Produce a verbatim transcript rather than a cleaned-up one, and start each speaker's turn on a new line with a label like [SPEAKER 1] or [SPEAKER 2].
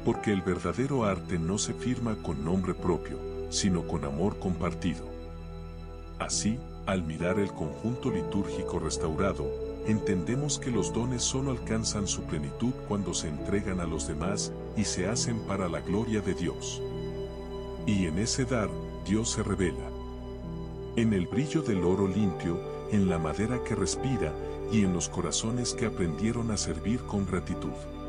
[SPEAKER 1] porque el verdadero arte no se firma con nombre propio, sino con amor compartido. Así, al mirar el conjunto litúrgico restaurado, entendemos que los dones solo alcanzan su plenitud cuando se entregan a los demás y se hacen para la gloria de Dios. Y en ese dar, Dios se revela. En el brillo del oro limpio, en la madera que respira y en los corazones que aprendieron a servir con gratitud.